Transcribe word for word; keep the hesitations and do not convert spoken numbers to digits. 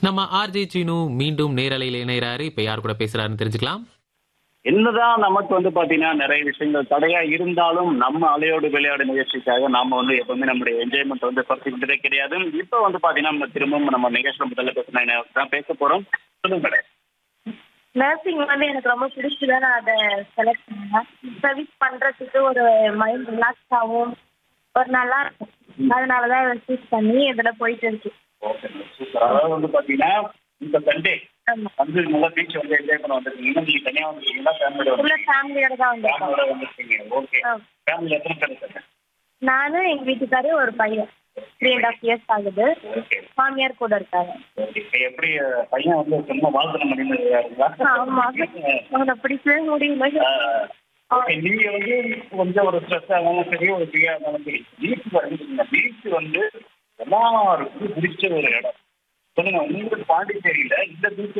நம்ம ஆர்ஜே சீனு மீண்டும் நேரலையில் இணையறாரு. இப்ப யார் கூட பேசுறாருன்னு தெரிஞ்சுக்கலாம். என்னதான் நமக்கு வந்து பாத்தீங்கன்னா நிறைய விஷயங்கள் தடையா இருந்தாலும் நம்ம அலையோடு விளையாடு நிகழ்ச்சிக்காக நாம வந்து எப்பவுமே நம்முடைய என்ஜாய்மெண்ட் வந்து குறைச்சிக்கிட்டதே கிடையாது. இப்ப வந்து பாத்தீங்கன்னா நம்ம திரும்பவும் நம்ம நிகழ்ச்சியில முதல்ல பேசினா தான் பேச போறோம். சொல்லுங்க மேடம். நர்சிங் வந்து எனக்கு ரொம்ப பிடிச்சதான் நான் அதை செலக்ட் பண்ணேன். சர்வீஸ் பண்றதுக்கு ஒரு மைண்ட் ரிலாக்ஸ் ஆகும், ஒரு நல்லா இருக்கும். அதனாலதான் இதை சூஸ் பண்ணி இதுல போயிட்டு இருக்கு. Okay super. அதாவது வந்து பாத்தீங்கன்னா இந்த சண்டே ஆமா. வந்து நல்லா பீச் வந்து என்ஜாய் பண்ண வந்திருக்கீங்க. நீங்க தனியா வந்துருக்கீங்களா ஃபேமிலியோட உள்ள வந்திருக்கீங்க? ஃபேமிலியோட தான் வந்திருக்கோம். ஃபேமிலியோட வந்திருக்கீங்க. ஓகே. ஆ. ஃபேமிலி எத்தனை பேர் இருக்காங்க? நானும் எங்க வீட்டுக்காரு ஒரு பையன் த்ரீ அண்ட் ஹாஃப் இயர்ஸ் ஆகுது. ஓகே. மாமியார் கூட இருக்காங்க. ஓகே. இப்ப எப்படி அஹ், பையன் வந்து சும்மா வாழ்க்கை முடியுமா ஆமா, அவனை பிடிக்கவே முடியல. ஓகே. நீங்க வந்து கொஞ்சம் ஒரு ஸ்ட்ரெஸ் ஆகாம சரி, ஒரு ஃப்ரீயா இருந்தாலும் சரி, பீச் வந்து பீச் வந்து எல்லாருக்கும் பிடிச்ச ஒரு இடம். சொல்லுங்க, உங்களுக்கு பாண்டிச்சேரியில இந்த பீச்